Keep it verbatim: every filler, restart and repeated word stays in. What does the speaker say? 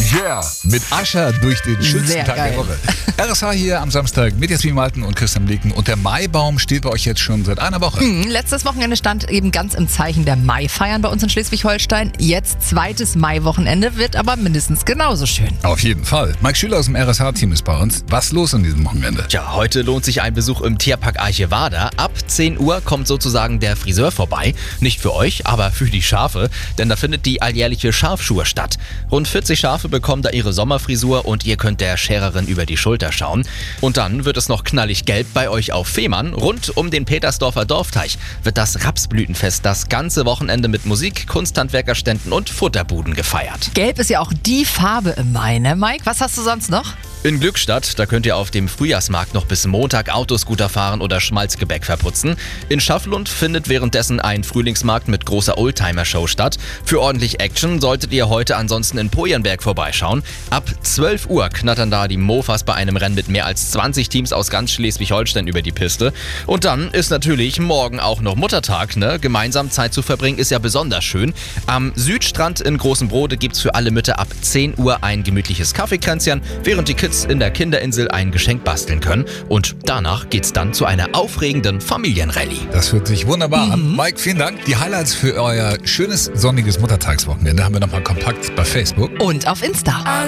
Yeah, mit Ascher durch den schönsten Sehr Tag geil. der Woche. R S H hier am Samstag mit Jasmin Malten und Christian Leken. Und der Maibaum steht bei euch jetzt schon seit einer Woche. Hm, letztes Wochenende stand eben ganz im Zeichen der Maifeiern bei uns in Schleswig-Holstein. Jetzt zweites Maiwochenende, wird aber mindestens genauso schön. Auf jeden Fall. Mike Schüler aus dem R S H-Team ist bei uns. Was los an diesem Wochenende? Tja, heute lohnt sich ein Besuch im Tierpark Archevada. Ab zehn Uhr kommt sozusagen der Friseur vorbei. Nicht für euch, aber für die Schafe, denn da findet die alljährliche Schafschur statt. Rund vierzig Schafe bekommen da ihre Sommerfrisur und ihr könnt der Schererin über die Schulter schauen. Und dann wird es noch knallig gelb bei euch auf Fehmarn. Rund um den Petersdorfer Dorfteich wird das Rapsblütenfest das ganze Wochenende mit Musik, Kunsthandwerkerständen und Futterbuden gefeiert. Gelb ist ja auch die Farbe im Mai, ne Mike? Was hast du sonst noch? In Glückstadt, da könnt ihr auf dem Frühjahrsmarkt noch bis Montag Autoscooter fahren oder Schmalzgebäck verputzen. In Schafflund findet währenddessen ein Frühlingsmarkt mit großer Oldtimer-Show statt. Für ordentlich Action solltet ihr heute ansonsten in Pojenberg vorbeischauen. Ab zwölf Uhr knattern da die Mofas bei einem Rennen mit mehr als zwanzig Teams aus ganz Schleswig-Holstein über die Piste. Und dann ist natürlich morgen auch noch Muttertag, ne? Gemeinsam Zeit zu verbringen ist ja besonders schön. Am Südstrand in Großen Brode gibt's für alle Mütter ab zehn Uhr ein gemütliches Kaffeekränzchen, während die Kids in der Kinderinsel ein Geschenk basteln können. Und danach geht's dann zu einer aufregenden Familienrallye. Das hört sich wunderbar an. Mike, vielen Dank. Die Highlights für euer schönes sonniges Muttertagswochenende haben wir nochmal kompakt bei Facebook. Und auf Insta.